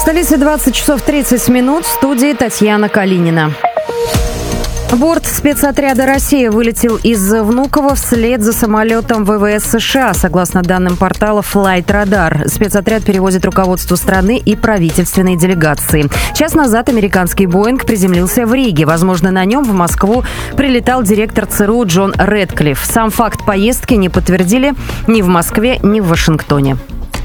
столице 20 часов 30 минут. В студии Татьяна Калинина. Борт спецотряда «Россия» вылетел из Внуково вслед за самолетом ВВС США, согласно данным портала Flight Radar. Спецотряд перевозит руководство страны и правительственные делегации. Час назад американский «Боинг» приземлился в Риге. Возможно, на нем в Москву прилетал директор ЦРУ Джон Рэдклифф. Сам факт поездки не подтвердили ни в Москве, ни в Вашингтоне.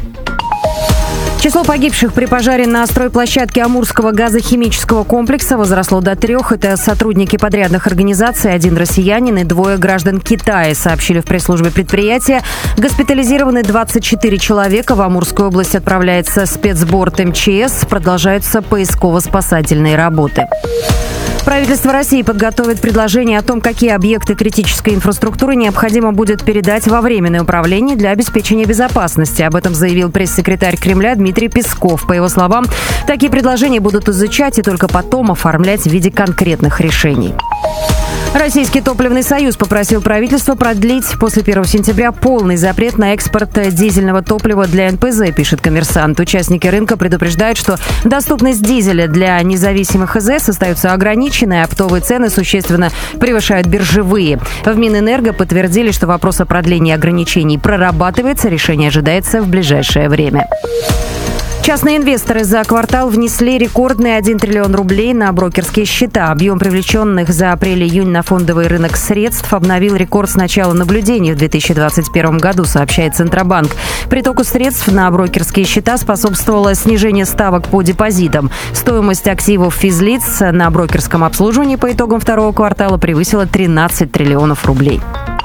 Число погибших при пожаре на стройплощадке Амурского газохимического комплекса возросло до 3. Это сотрудники подрядных организаций, 1 россиянин и 2 граждан Китая, сообщили в пресс-службе предприятия. Госпитализированы 24 человека. В Амурскую область отправляется спецборд МЧС. Продолжаются поисково-спасательные работы. Правительство России подготовит предложение о том, какие объекты критической инфраструктуры необходимо будет передать во временное управление для обеспечения безопасности. Об этом заявил пресс-секретарь Кремля Дмитрий Песков. По его словам, такие предложения будут изучать и только потом оформлять в виде конкретных решений. Российский топливный союз попросил правительство продлить после 1 сентября полный запрет на экспорт дизельного топлива для НПЗ, пишет «Коммерсант». Участники рынка предупреждают, что доступность дизеля для независимых ЭЗ остается ограниченной, а оптовые цены существенно превышают биржевые. В Минэнерго подтвердили, что вопрос о продлении ограничений прорабатывается, решение ожидается в ближайшее время. Частные инвесторы за квартал внесли рекордные 1 триллион рублей на брокерские счета. Объем привлеченных за апрель-июнь на фондовый рынок средств обновил рекорд с начала наблюдений в 2021 году, сообщает Центробанк. Притоку средств на брокерские счета способствовало снижение ставок по депозитам. Стоимость активов физлиц на брокерском обслуживании по итогам второго квартала превысила 13 триллионов рублей.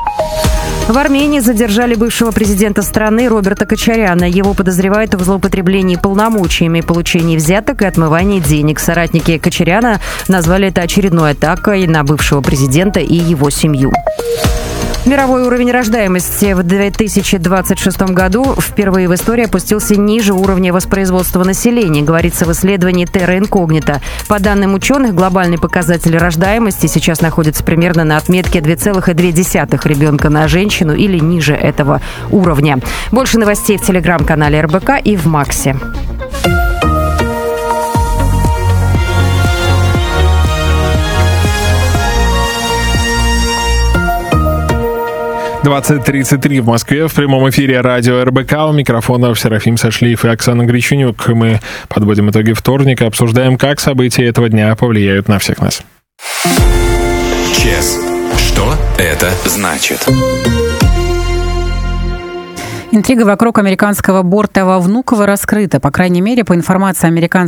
В Армении задержали бывшего президента страны Роберта Кочаряна. Его подозревают в злоупотреблении полномочиями, получении взяток и отмывании денег. Соратники Кочаряна назвали это очередной атакой на бывшего президента и его семью. Мировой уровень рождаемости в 2026 году впервые в истории опустился ниже уровня воспроизводства населения, говорится в исследовании Terra Incognita. По данным ученых, глобальный показатель рождаемости сейчас находится примерно на отметке 2,2 ребенка на женщину или ниже этого уровня. Больше новостей в телеграм-канале РБК и в Максе. «20:33 в Москве. В прямом эфире радио РБК. У микрофонов Серафим Сашлиев и Оксана Греченюк. Мы подводим итоги вторника, обсуждаем, как события этого дня повлияют на всех нас. ЧС. Что это значит? Интрига вокруг американского борта во Внуково раскрыта. По крайней мере, по информации американского